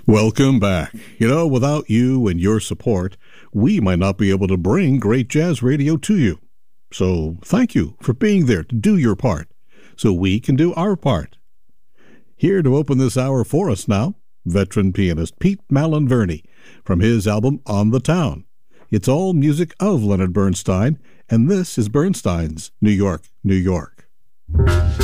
Welcome back. Without you and your support, we might not be able to bring great jazz radio to you. So thank you for being there to do your part, so we can do our part. Here to open this hour for us now, veteran pianist Pete Malin-Verney from his album On the Town. It's all music of Leonard Bernstein, and this is Bernstein's New York, New York.